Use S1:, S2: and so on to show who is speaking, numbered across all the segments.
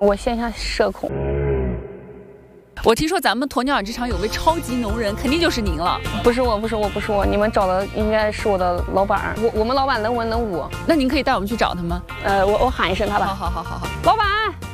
S1: 我线下社恐。
S2: 我听说咱们鸵鸟养殖场有位超级农人，肯定就是您了。
S1: 不是我，你们找的应该是我的老板。我们老板能文能武。
S2: 那您可以带我们去找他吗？
S1: 我喊一声他吧。
S2: 好。
S1: 老板，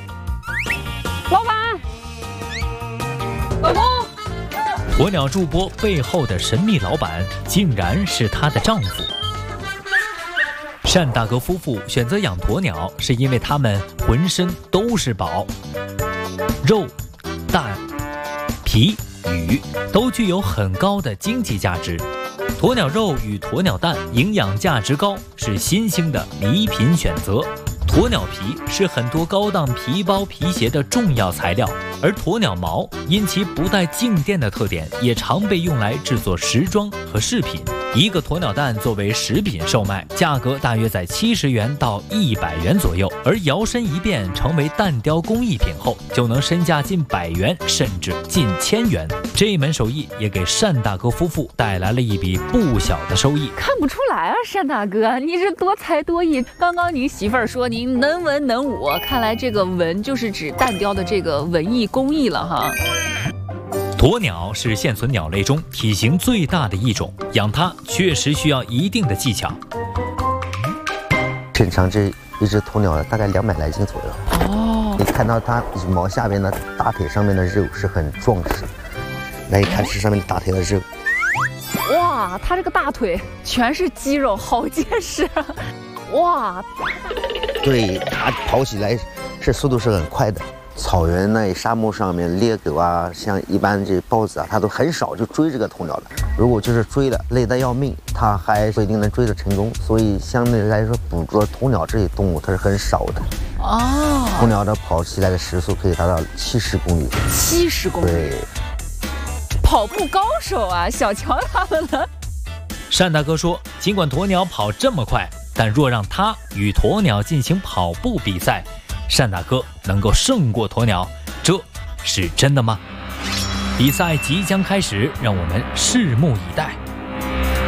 S1: 老公。
S3: 鸵鸟助播背后的神秘老板，竟然是她的丈夫。单大哥夫妇选择养鸵鸟，是因为他们浑身都是宝，肉、蛋、皮、羽都具有很高的经济价值。鸵鸟肉与鸵鸟蛋营养价值高，是新兴的礼品选择。鸵鸟皮是很多高档皮包皮鞋的重要材料，而鸵鸟毛因其不带静电的特点，也常被用来制作时装和饰品。一个鸵鸟蛋作为食品售卖，价格大约在70元到100元左右，而摇身一变成为蛋雕工艺品后，就能身价近100元甚至近1000元。这一门手艺也给单大哥夫妇带来了一笔不小的收益。
S2: 看不出来啊，单大哥，你是多才多艺。刚刚您媳妇儿说您能文能武，看来这个文就是指蛋雕的这个文艺工艺了哈。
S3: 鸵鸟是现存鸟类中体型最大的一种，养它确实需要一定的技巧。
S4: 正常这一只鸵鸟大概200来斤左右。哦，你看到它羽毛下边的大腿上面的肉是很壮实，来一看这上面的大腿的肉。
S2: 哇，它这个大腿全是肌肉，好结实。哇，
S4: 对，它跑起来是速度是很快的。草原那沙漠上面猎狗啊，像一般这豹子啊，它都很少就追这个鸵鸟的。如果就是追了，累得要命，它还不一定能追得成功。所以相对来说，捕捉鸵鸟这些动物它是很少的。哦，鸵鸟的跑起来的时速可以达到70公里。
S2: 70公里。
S4: 对，
S2: 跑步高手啊，小瞧他们了。
S3: 单大哥说，尽管鸵鸟跑这么快，但若让他与鸵鸟进行跑步比赛，单大哥能够胜过鸵鸟，这是真的吗？比赛即将开始，让我们拭目以待。